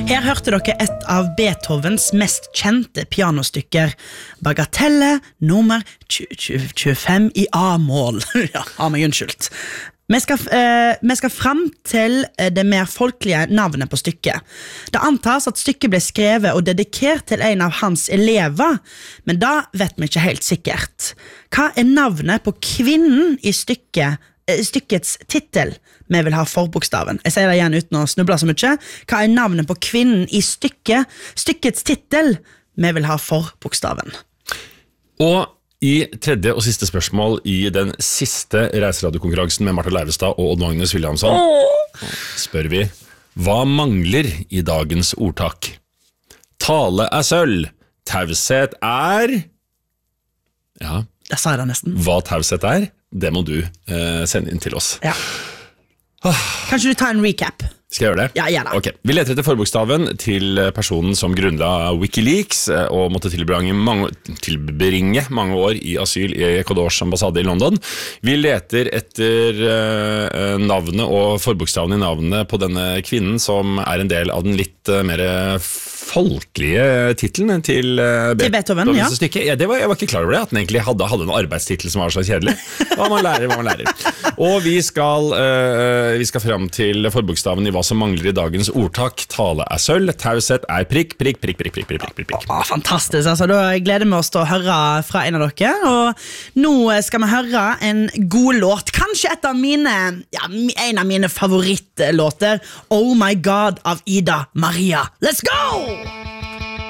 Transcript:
Her hørte dere et av Beethovens mest kjente pianostykker, Bagatelle nummer 25 i A-mål. Ja, har meg unnskyldt. Vi skal frem til det mer folkelige navnet på stykket. Det antas at stykket ble skrevet og dedikert til en av hans elever, men da vet vi ikke helt sikkert. Hva navnet på kvinnen i stykkets titel? Vi vil ha forbokstaven. Jeg sier det igjen uten å snuble så mye. Hva navnet på kvinnen i stykkets titel? Vi vil ha forbokstaven. Og i tredje og siste spørsmål i den siste reiseradiokonkurransen med Martha Leivestad og Odd Magnus Williamson spør vi, hva mangler i dagens ordtak? Tale sølv, taushet Ja, jeg sa det nesten. Hva taushet det må du sende inn til oss. Ja. Kanskje du tar en recap? Skal jeg gjøre det? Ja, gjerne. Ok. Vi leter etter forbokstaven til personen som grunnla Wikileaks og måtte tilbringe mange år i asyl i Ecuadors ambassade i London. Vi leter etter navnet og forbokstaven i navnet på denne kvinnen som en del av den litt mer folkelige titelen til Beethoven, ja. Stykket. Jeg var ikke klar over det, at den egentlig hadde en arbeidstitel som var så kjedelig. Hva man lærer. Og vi skal frem til forbokstaven i hva som mangler i dagens ordtak. Tale sølv, taushet prikk. Fantastisk, altså. Da gleder vi oss til å høre fra en av dere. Og nå skal vi høre en god låt. Kanskje en av mine favorittlåter. Oh My God av Ida Maria. Let's go!